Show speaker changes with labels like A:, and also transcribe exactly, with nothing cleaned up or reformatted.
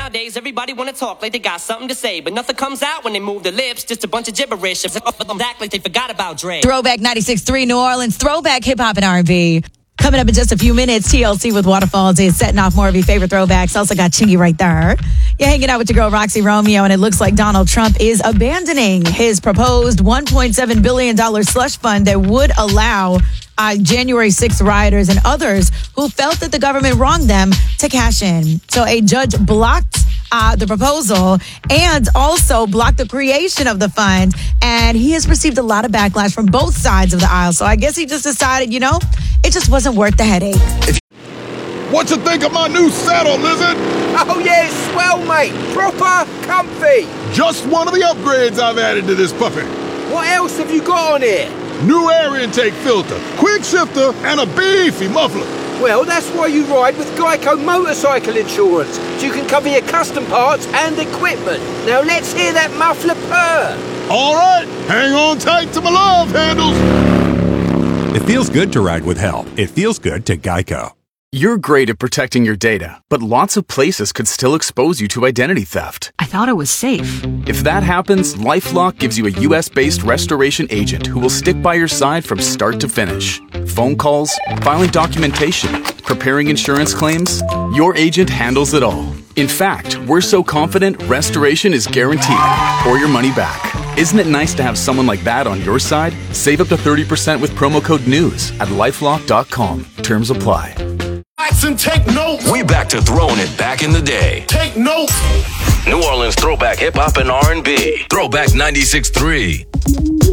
A: Nowadays, everybody wanna talk like they got something to say, but nothing comes out when they move their lips. Just a bunch of gibberish. Act like they forgot about Dre.
B: Throwback ninety-six point three New Orleans. Throwback hip hop and R and B. Coming up in just a few minutes, T L C with Waterfalls is setting off more of your favorite throwbacks. Also got Chingy right there. You're hanging out with your girl, Roxy Romeo, and it looks like Donald Trump is abandoning his proposed one point seven billion dollars slush fund that would allow uh, January sixth rioters and others who felt that the government wronged them to cash in. So a judge blocked Uh, the proposal and also blocked the creation of the fund. And he has received a lot of backlash from both sides of the aisle. So I guess he just decided, you know, it just wasn't worth the headache.
C: What you think of my new saddle, Lizard?
D: Oh, yeah, it's swell, mate. Proper comfy.
C: Just one of the upgrades I've added to this puppy.
D: What else have you got on here?
C: New air intake filter, quick shifter, and a beefy muffler.
D: Well, that's why you ride with Geico Motorcycle Insurance, so you can cover your custom parts and equipment. Now let's hear that muffler purr.
C: All right, hang on tight to my love handles.
E: It feels good to ride with help. It feels good to Geico.
F: You're great at protecting your data, but lots of places could still expose you to identity theft.
G: I thought it was safe.
F: If that happens, LifeLock gives you a U S-based restoration agent who will stick by your side from start to finish. Phone calls, filing documentation, preparing insurance claims, your agent handles it all. In fact, we're so confident restoration is guaranteed or your money back. Isn't it nice to have someone like that on your side? Save up to thirty percent with promo code NEWS at lifelock dot com. Terms apply.
H: And take notes. We back to throwing it back in the day.
D: Take notes.
H: New Orleans throwback hip hop and R and B. Throwback ninety-six point three.